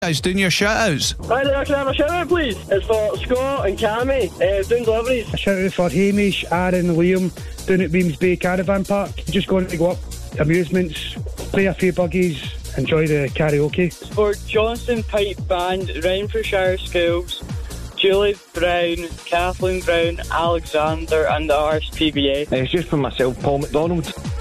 Guys, doing your shout-outs. Hi there, can I have a shout-out, please? It's for Scott and Cammy, doing deliveries. A shout-out for Hamish, Aaron and Liam, down at Weems Bay Caravan Park. Just going to go up amusements, play a few buggies, enjoy the karaoke. It's for Johnson Pipe Band, Renfrewshire Schools, Julie Brown, Kathleen Brown, Alexander and the RSPBA. It's just for myself, Paul McDonald.